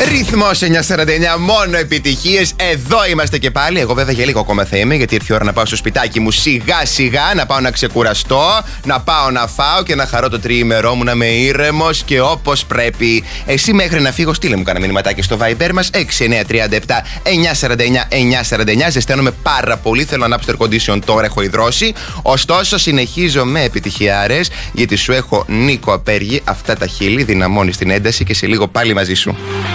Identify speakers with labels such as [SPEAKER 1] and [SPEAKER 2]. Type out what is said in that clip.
[SPEAKER 1] Ρυθμός 949, μόνο επιτυχίες. Εδώ είμαστε και πάλι. Εγώ βέβαια για λίγο ακόμα θα είμαι, γιατί ήρθε η ώρα να πάω στο σπιτάκι μου σιγά σιγά, να πάω να ξεκουραστώ, να πάω να φάω και να χαρώ το τριήμερό μου, να είμαι ήρεμος και όπως πρέπει. Εσύ μέχρι να φύγω, στείλε μου κάνα μηνυματάκι στο Viber μας 6937 949 949. Ζεσταίνομαι πάρα πολύ. Θέλω να ανάψω το air condition τώρα, έχω υδρώσει. Ωστόσο, συνεχίζω με επιτυχιάρες, γιατί σου έχω Νίκο Απέργη. Αυτά τα χείλη, δυναμώνει την ένταση και σε λίγο πάλι μαζί σου.